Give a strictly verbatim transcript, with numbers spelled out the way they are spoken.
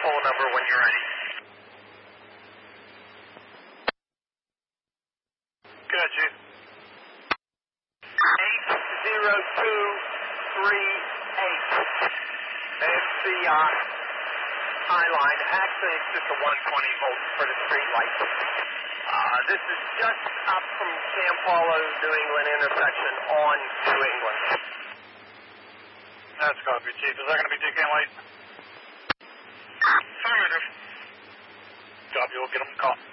phone number when you're ready. Good, Chief. eight zero two three eight. There's the uh, high line. Actually, it's just a one twenty volt for the street light. Uh, this is just up from San Paulo, New England intersection on New England. That's copy, Chief. Is that going to be Dick and Light? Affirmative. Copy. We'll get them caught.